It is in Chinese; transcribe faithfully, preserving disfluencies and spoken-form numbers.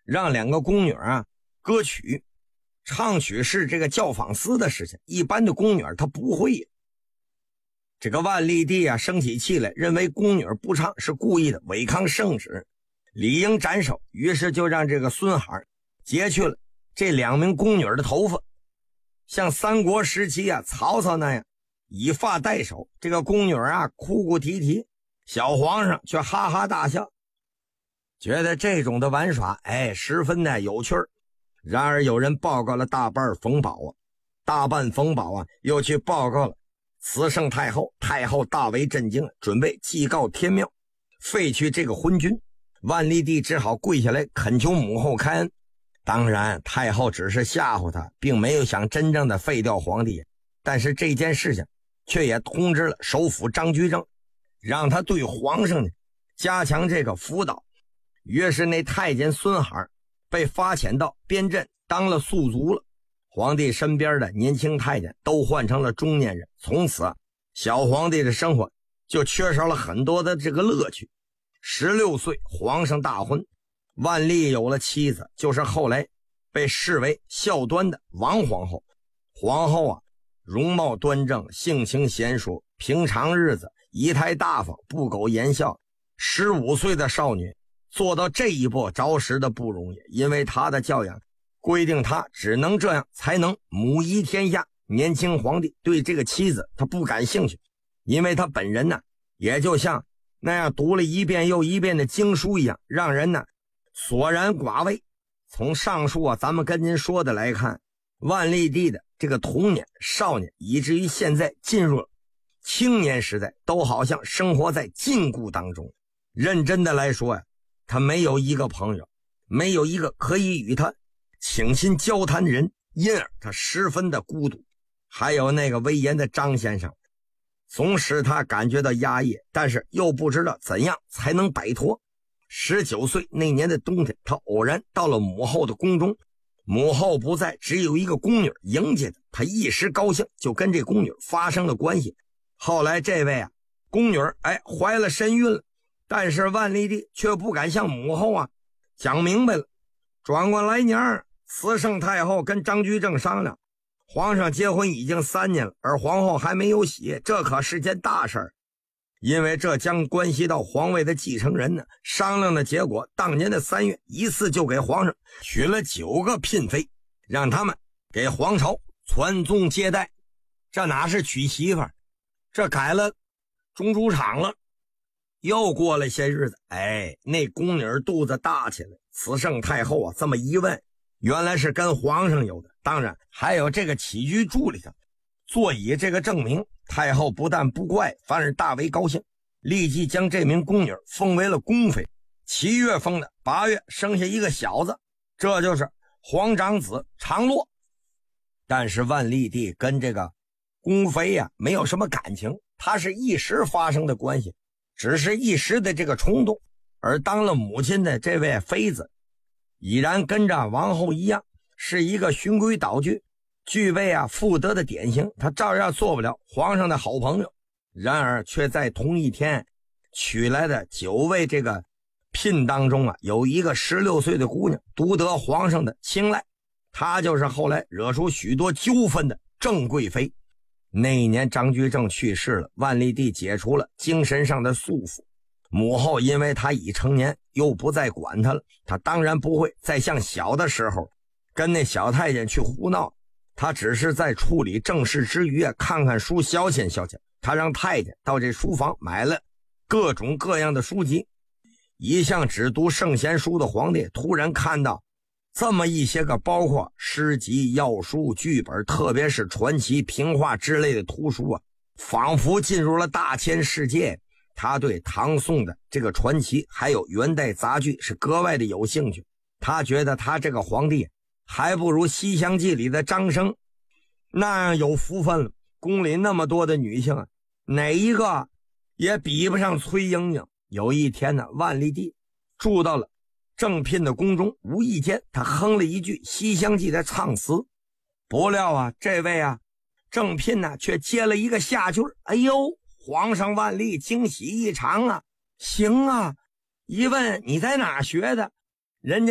让两个宫女啊歌曲。唱曲是这个教坊司的事情，一般的宫女她不会。这个万历帝啊生起气来，认为宫女不唱是故意的，违抗圣旨，理应斩首，于是就让这个孙海截去了这两名宫女的头发，像三国时期啊曹操那样以发代首。这个宫女啊哭哭啼啼，小皇上却哈哈大笑，觉得这种的玩耍哎十分的有趣儿。然而有人报告了大半冯保啊，大半冯保啊又去报告了慈圣太后，太后大为震惊，准备祭告天庙，废去这个昏君。万历帝只好跪下来恳求母后开恩。当然太后只是吓唬他，并没有想真正的废掉皇帝，但是这件事情却也通知了首辅张居正，让他对皇上呢加强这个辅导。于是那太监孙海被发遣到边镇当了宿卒了。皇帝身边的年轻太监都换成了中年人，从此啊小皇帝的生活就缺少了很多的这个乐趣。十六岁皇上大婚，万历有了妻子，就是后来被视为孝端的王皇后。皇后啊容貌端正，性情贤淑，平常日子仪态大方，不苟言笑。十五岁的少女做到这一步着实的不容易，因为她的教养规定她只能这样才能母仪天下。年轻皇帝对这个妻子他不感兴趣，因为他本人呢也就像那样读了一遍又一遍的经书一样，让人呢索然寡味。从上述啊咱们跟您说的来看，万历帝的这个童年、少年以至于现在进入了青年时代，都好像生活在禁锢当中。认真的来说呀、啊他没有一个朋友，没有一个可以与他倾心交谈的人，因而他十分的孤独。还有那个威严的张先生，总使他感觉到压抑，但是又不知道怎样才能摆脱。十九岁那年的冬天，他偶然到了母后的宫中，母后不在，只有一个宫女迎接他，他一时高兴，就跟这宫女发生了关系。后来这位啊宫女哎怀了身孕了，但是万历帝却不敢向母后啊讲明白了。转过来年，慈圣太后跟张居正商量，皇上结婚已经三年了，而皇后还没有喜，这可是件大事儿，因为这将关系到皇位的继承人呢。商量的结果，当年的三月，一次就给皇上娶了九个嫔妃，让他们给皇朝传宗接代。这哪是娶媳妇，这改了中主场了。又过了些日子，哎，那宫女肚子大起来，慈圣太后啊这么一问，原来是跟皇上有的，当然还有这个起居注里的座椅这个证明。太后不但不怪，反而大为高兴，立即将这名宫女封为了宫妃。七月封的，八月生下一个小子，这就是皇长子长乐。但是万历帝跟这个宫妃呀、啊、没有什么感情，他是一时发生的关系，只是一时的这个冲动。而当了母亲的这位妃子已然跟着王后一样，是一个循规蹈矩、具备啊妇德的典型，他照样做不了皇上的好朋友。然而却在同一天娶来的九位这个嫔当中啊，有一个十六岁的姑娘独得皇上的青睐，她就是后来惹出许多纠纷的郑贵妃。那一年张居正去世了，万历帝解除了精神上的束缚，母后因为他已成年，又不再管他了，他当然不会再像小的时候跟那小太监去胡闹，他只是在处理正事之余啊，看看书消遣消遣。他让太监到这书房买了各种各样的书籍，一向只读圣贤书的皇帝突然看到这么一些个包括诗集、要书、剧本，特别是传奇、评话之类的图书啊，仿佛进入了大千世界。他对唐宋的这个传奇还有元代杂剧是格外的有兴趣，他觉得他这个皇帝还不如西厢记里的张生那样有福分了。宫里那么多的女性啊，哪一个也比不上崔莺莺。有一天呢，万历帝住到了正嫔的宫中，无意间他哼了一句西厢记的唱词，不料啊这位啊正嫔呢却接了一个下句，哎呦，皇上万历惊喜异常啊！行啊，一问你在哪学的，人家